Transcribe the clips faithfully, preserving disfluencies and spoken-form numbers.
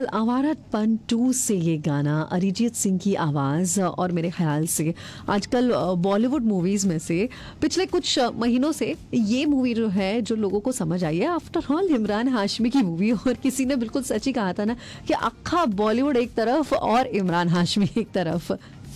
Awarapan to से ये गाना अरिजीत सिंह की आवाज़ और मेरे ख्याल से आजकल बॉलीवुड मूवीज़ में से पिछले कुछ महीनों से ये मूवी जो है जो लोगों को समझ आई है आफ्टर ऑल इमरान हाशमी की मूवी। और किसी ने बिल्कुल सच ही कहा था ना कि अक्खा बॉलीवुड एक तरफ और इमरान हाशमी एक तरफ।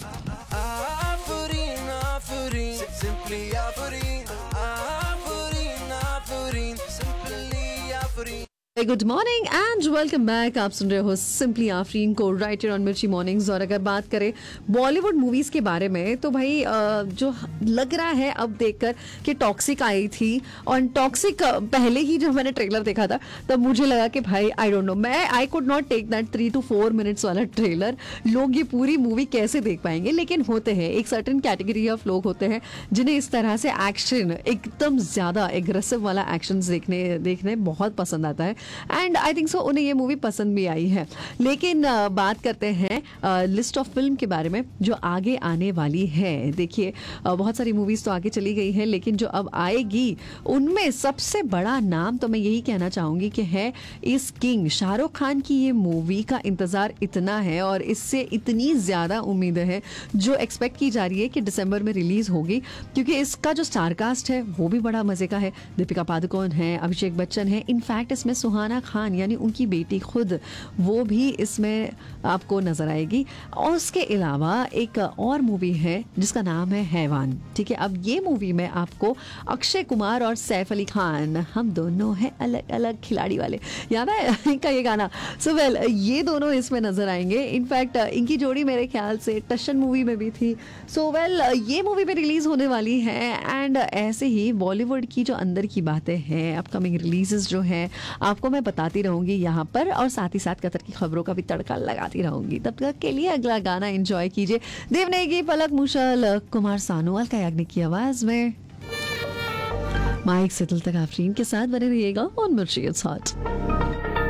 Afureen, Afureen, simply Afureen, Afureen, Afureen, simply Afureen. Good morning and welcome back. आप सुन रहे हो सिंपली आफरीन को राइट ऑन मिर्ची मॉर्निंग्स। और अगर बात करें बॉलीवुड मूवीज के बारे में तो भाई अ, जो लग रहा है अब देखकर कि टॉक्सिक आई थी और टॉक्सिक पहले ही जब मैंने ट्रेलर देखा था तब मुझे लगा कि भाई आई डोंट नो, मैं I could not take that three to four minutes वाला ट्रेलर। लोग ये पूरी मूवी कैसे देख पाएंगे? लेकिन होते हैं एक सर्टेन कैटेगरी ऑफ लोग होते हैं जिन्हें इस तरह से एक्शन एकदम ज्यादा एग्रेसिव वाला एक्शन देखने देखने बहुत पसंद आता है एंड आई थिंक सो उन्हें ये मूवी पसंद भी आई है। लेकिन uh, बात करते हैं लिस्ट ऑफ फिल्म के बारे में जो आगे आने वाली है। देखिए uh, बहुत सारी मूवीज तो आगे चली गई है लेकिन जो अब आएगी उनमें सबसे बड़ा नाम तो मैं यही कहना चाहूंगी कि है इस किंग शाहरुख खान की। ये मूवी का इंतजार इतना है और इससे इतनी ज्यादा उम्मीदें हैं जो एक्सपेक्ट की जा रही है कि दिसंबर में रिलीज होगी, क्योंकि इसका जो स्टारकास्ट है वो भी बड़ा मजे का है। दीपिका पादुकोण है, अभिषेक बच्चन है, इनफैक्ट इसमें सुहाना खान यानी उनकी बेटी खुद वो भी इसमें आपको नजर आएगी। और उसके अलावा एक और मूवी है जिसका नाम है हैवान। ठीक है, अब ये मूवी में आपको अक्षय कुमार और सैफ अली खान, हम दोनों हैं अलग अलग खिलाड़ी वाले, याद है इनका ये गाना। सो so वेल well, ये दोनों इसमें नजर आएंगे। इनफैक्ट इनकी जोड़ी मेरे ख्याल से टशन मूवी में भी थी। सो so वेल well, ये मूवी भी रिलीज होने वाली है एंड ऐसे ही बॉलीवुड की जो अंदर की बातें हैं, अपकमिंग रिलीजेस जो हैं आपको मैं बताती रहूंगी यहाँ पर, और साथ ही साथ कतर की खबरों का भी तड़का लगाती रहूंगी। तब तक के लिए अगला गाना एंजॉय कीजिए। देवनेगी पलक मुशल कुमार सानोवाल का याग्निक की आवाज में माइक से दिल तक आफरीन के साथ बने रहिएगा ऑन मिर्ची इट्स हॉट।